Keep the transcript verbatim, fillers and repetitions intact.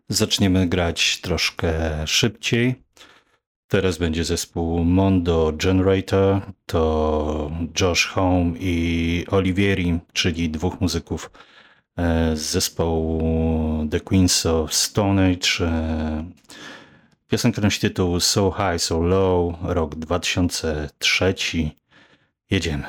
Zaczniemy grać troszkę szybciej. Teraz będzie zespół Mondo Generator. To Josh Home i Olivieri, czyli dwóch muzyków z zespołu The Queens of Stone Age. Piosenka nosi tytuł So High, So Low, rok dwa tysiące trzeci. Jedziemy.